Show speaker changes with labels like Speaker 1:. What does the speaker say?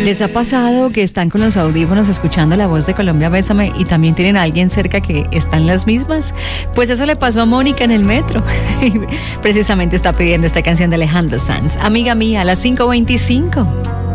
Speaker 1: ¿Les ha pasado que están con los audífonos escuchando La Voz de Colombia, Bésame, y también tienen a alguien cerca que está en las mismas? Pues eso le pasó a Mónica en el metro. Precisamente está pidiendo esta canción de Alejandro Sanz. Amiga mía, a las 5:25.